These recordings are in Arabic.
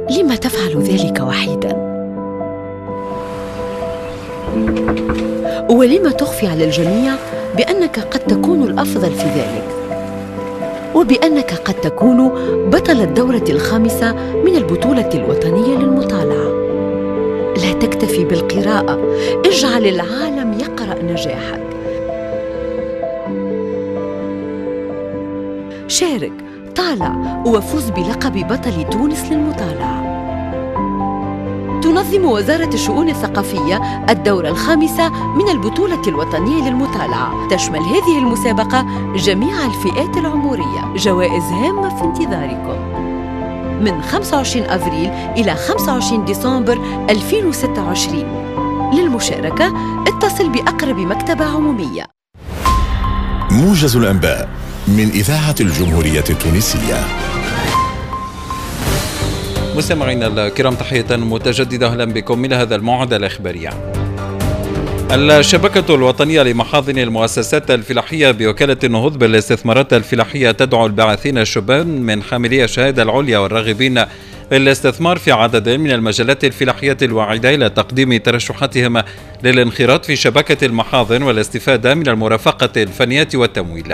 لم تفعل ذلك وحيداً؟ ولم تخفي على الجميع بأنك قد تكون الأفضل في ذلك، وبأنك قد تكون بطل الدورة الخامسة من البطولة الوطنية للمطالعة؟ لا تكتفي بالقراءة، اجعل العالم يقرأ نجاحك. شارك، طالع، وفوز بلقب بطل تونس للمطالعة. تنظم وزارة الشؤون الثقافية الدورة الخامسة من البطولة الوطنية للمطالعة. تشمل هذه المسابقة جميع الفئات العمرية. جوائز هامة في انتظاركم من 25 أفريل إلى 25 ديسمبر 2026. للمشاركة اتصل بأقرب مكتبة عمومية. موجز الأنباء من إذاعة الجمهورية التونسية. مستمعينا الكرام، تحية متجددة، أهلا بكم إلى هذا الموعد الإخباري. الشبكة الوطنية لمحاضن المؤسسات الفلاحية بوكالة النهوض بالاستثمارات الفلاحية تدعو الباعثين الشبان من حاملي الشهادة العليا والراغبين بالاستثمار في عدد من المجالات الفلاحية الواعدة إلى تقديم ترشحاتهم للانخراط في شبكة المحاضن والاستفادة من المرافقة الفنية والتمويل.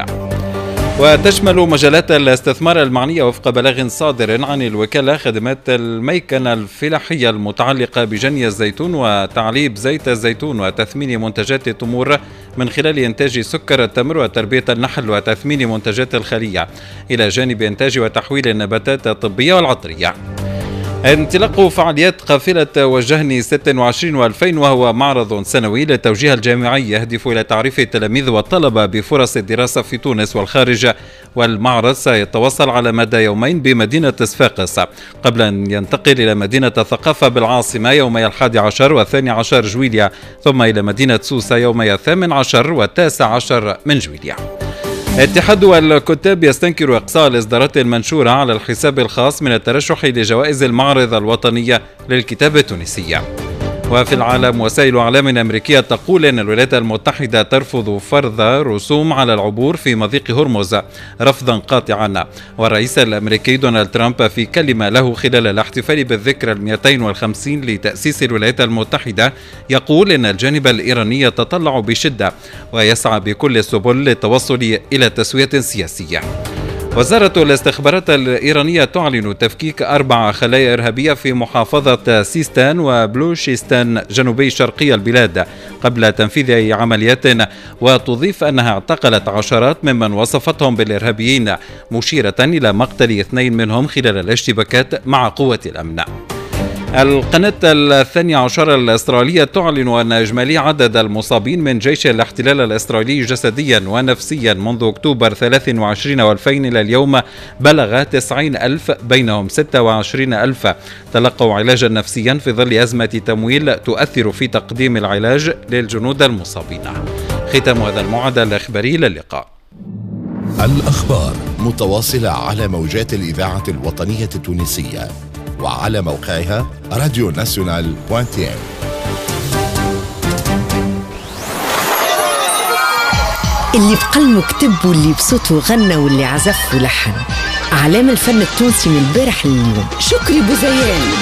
وتشمل مجالات الاستثمار المعنية وفق بلاغ صادر عن الوكالة خدمات الميكنة الفلاحية المتعلقة بجني الزيتون وتعليب زيت الزيتون وتثمين منتجات التمور من خلال إنتاج سكر التمر وتربية النحل وتثمين منتجات الخلية، إلى جانب إنتاج وتحويل النباتات الطبية والعطرية. انطلاق فعاليات قافلة وجهني 26 و2000، وهو معرض سنوي للتوجيه الجامعي يهدف إلى تعريف التلاميذ والطلبة بفرص الدراسة في تونس والخارج. والمعرض سيتواصل على مدى يومين بمدينة صفاقس، قبل أن ينتقل إلى مدينة الثقافة بالعاصمة يومي 11 و12 جويلية، ثم إلى مدينة سوسة يومي 18 و19 من جويلية. اتحاد الكتاب يستنكر إقصاء الإصدارات المنشورة على الحساب الخاص من الترشح لجوائز المعرض الوطنية للكتابة التونسية. وفي العالم، وسائل إعلام أمريكية تقول أن الولايات المتحدة ترفض فرض رسوم على العبور في مضيق هرمز رفضا قاطعا. والرئيس الأمريكي دونالد ترامب في كلمة له خلال الاحتفال بالذكرى 250 لتأسيس الولايات المتحدة يقول أن الجانب الإيراني يتطلع بشدة ويسعى بكل السبل للتوصل إلى تسوية سياسية. وزارة الاستخبارات الإيرانية تعلن تفكيك 4 خلايا إرهابية في محافظة سيستان وبلوشيستان جنوبي شرقي البلاد قبل تنفيذ أي عمليات، وتضيف أنها اعتقلت عشرات ممن وصفتهم بالإرهابيين، مشيرة إلى مقتل 2 منهم خلال الاشتباكات مع قوة الأمن. القناة 12 الأسترالية تعلن أن إجمالي عدد المصابين من جيش الاحتلال الإسرائيلي جسديا ونفسيا منذ أكتوبر 23 و2000 إلى اليوم بلغ 90,000، بينهم 26,000 تلقوا علاجا نفسيا في ظل أزمة تمويل تؤثر في تقديم العلاج للجنود المصابين. ختام هذا الموعد الإخباري، للقاء. الأخبار متواصلة على موجات الإذاعة الوطنية التونسية وعلى موقعها radionational.tn. اللي بقلمه كتب واللي بصوته غنى واللي عزف ولحن. أعلام الفن التونسي من البارح لليوم: شكري بوزيان،